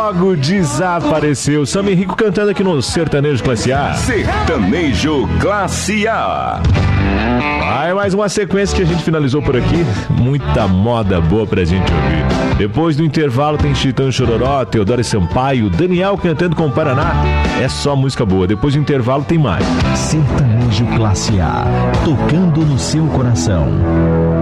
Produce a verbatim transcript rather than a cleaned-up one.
logo desapareceu. Sam Henrique cantando aqui no Sertanejo Classe A. Sertanejo Classe A. Vai mais uma sequência que a gente finalizou por aqui. Muita moda boa pra gente ouvir. Depois do intervalo tem Chitão Chororó, Teodoro Sampaio, Daniel cantando com o Paraná. É só música boa. Depois do intervalo tem mais. Sertanejo Classe A, tocando no seu coração.